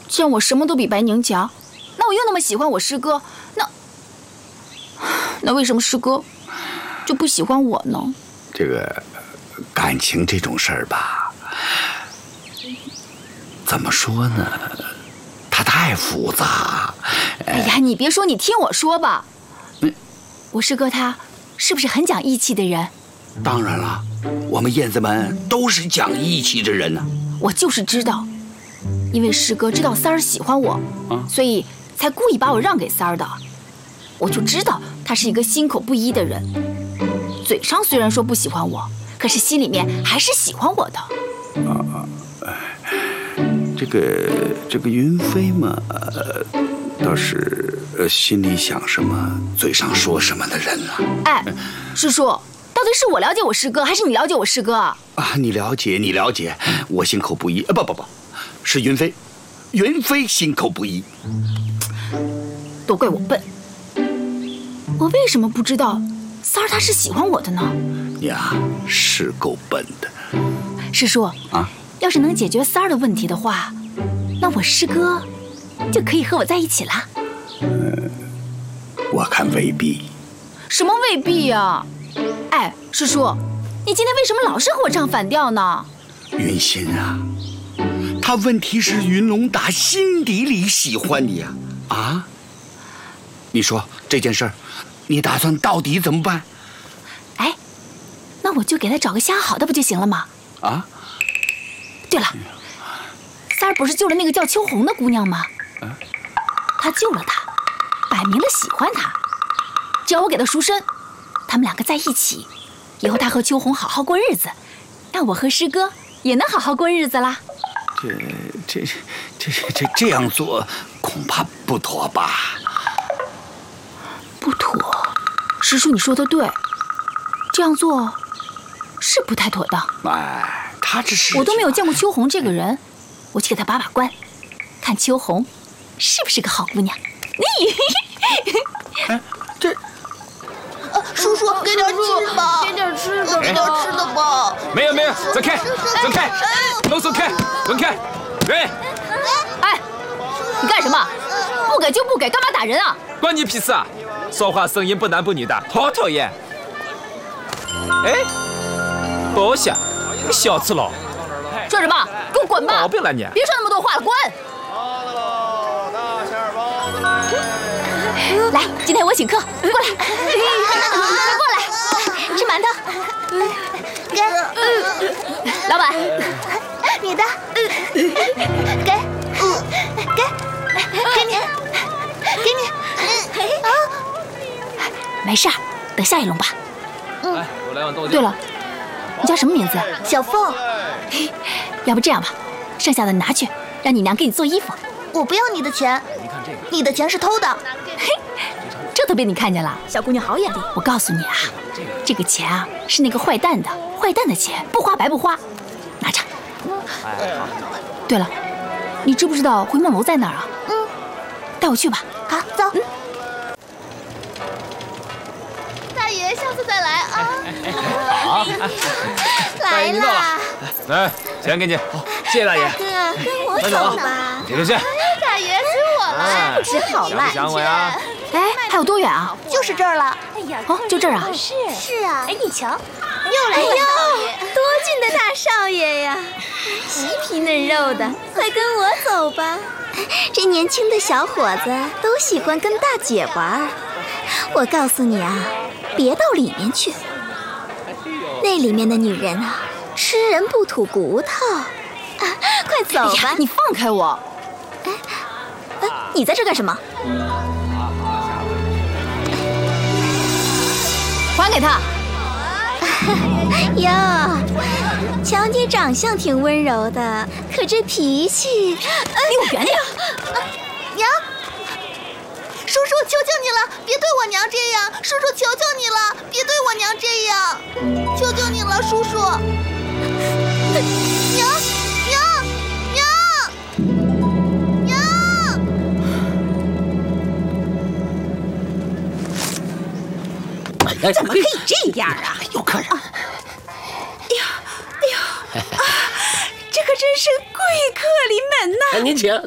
既然我什么都比白宁强，那我又那么喜欢我师哥，那为什么师哥就不喜欢我呢？ 这个感情这种事儿吧，怎么说呢？它太复杂。 哎呀，你别说，你听我说吧。我师哥他是不是很讲义气的人？ 当然了，我们燕子们都是讲义气的人呢。 我就是知道，因为师哥知道三儿喜欢我，所以才故意把我让给三儿的。我就知道他是一个心口不一的人，嘴上虽然说不喜欢我，可是心里面还是喜欢我的。 这个云飞嘛，倒是心里想什么，嘴上说什么的人啊。 哎，师叔，到底是我了解我师哥，还是你了解我师哥啊？ 你了解，我心口不一。不，是云飞心口不一。 都怪我笨，我为什么不知道三儿他是喜欢我的呢？ 你啊，是够笨的。 师叔啊，要是能解决三儿的问题的话，那我师哥就可以和我在一起了。 我看未必。 什么未必呀？哎，师叔，你今天为什么老是和我唱反调呢？ 云心啊，他问题是云龙打心底里喜欢你啊！啊，你说这件事儿，你打算到底怎么办？ 哎，那我就给他找个相好的不就行了吗？ 啊？ 对了，三儿不是救了那个叫秋红的姑娘吗？他救了她，摆明了喜欢她，只要我给他赎身，他们两个在一起，以后他和秋红好好过日子，那我和师哥也能好好过日子啦。 这样做恐怕不妥吧？ 不妥，师叔你说的对，这样做是不太妥当。 哎，他这是…… 我都没有见过秋红这个人，我去给他把关，看秋红是不是个好姑娘。 哎，这…… 叔叔，给点吃吧，给点吃的吧。 没有，走开，弄走开，滚开！喂， 哎，你干什么？不给就不给，干嘛打人啊？ 关你屁事啊！说话声音不男不女的，好讨厌！哎，多谢，你小气了。 说什么？给我滚吧！ 毛病了你！ 别说那么多话了，滚！来，今天我请客，过来，过来，吃馒头。给，老板， 你的，给你， 没事儿，等下一笼吧。对了，你叫什么名字？ 小凤。 要不这样吧，剩下的拿去，让你娘给你做衣服。 我不要你的钱，你的钱是偷的。 嘿，这都被你看见了，小姑娘好眼力。我告诉你啊，这个钱啊是那个坏蛋的钱，不花白不花，拿着。对了，你知不知道回梦楼在哪儿啊？带我去吧。 好，走。大爷，下次再来啊。 好， 来啦。 来，钱给你。谢谢大爷。 大哥，跟我走吧。 这就去。 大爷，随我来，不知好赖。 想我呀？ 哎，还有多远啊？ 就是这儿了。 哎呀，哦，就这儿啊？ 是啊。哎，你瞧，又来了，少爷，多俊的大少爷呀，细皮嫩肉的，快跟我走吧。这年轻的小伙子都喜欢跟大姐玩。我告诉你啊，别到里面去，那里面的女人啊，吃人不吐骨头。快走吧！ 你放开我！你在这干什么？还给他！ 哟，瞧你长相挺温柔的，可这脾气…… 离我远点！ 娘，叔叔，求求你了，别对我娘这样！叔叔，求求你了，别对我娘这样！求求你了，叔叔！娘！ 怎么可以这样啊！ 有客人！ 哎呀，这可真是贵客临门呐！ 您请。